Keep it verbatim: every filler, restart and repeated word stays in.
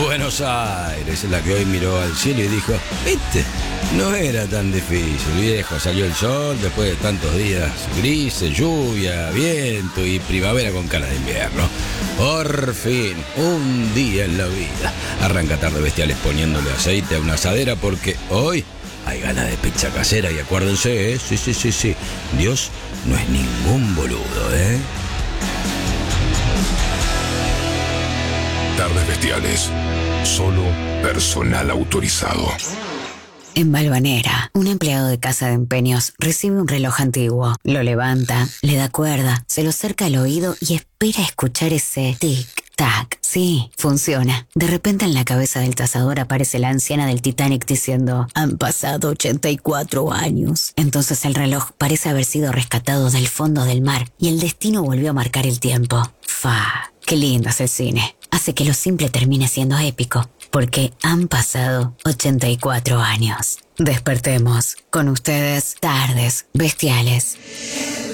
Buenos Aires, la que hoy miró al cielo y dijo, viste, no era tan difícil, viejo. Salió el sol después de tantos días grises, lluvia, viento y primavera con cara de invierno. Por fin, un día en la vida. Arranca Tarde Bestiales poniéndole aceite a una asadera porque hoy hay ganas de pizza casera y acuérdense, ¿eh? Sí, sí, sí, sí. Dios no es ningún boludo, ¿eh? Tardes Bestiales. Solo personal autorizado. En Valvanera, un empleado de casa de empeños recibe un reloj antiguo. Lo levanta, le da cuerda, se lo acerca al oído y espera escuchar ese tic-tac. Sí, funciona. De repente en la cabeza del tasador aparece la anciana del Titanic diciendo, han pasado ochenta y cuatro años. Entonces el reloj parece haber sido rescatado del fondo del mar y el destino volvió a marcar el tiempo. Fa, qué lindo es el cine. Hace que lo simple termine siendo épico, porque han pasado ochenta y cuatro años. Despertemos. Con ustedes, Tardes Bestiales.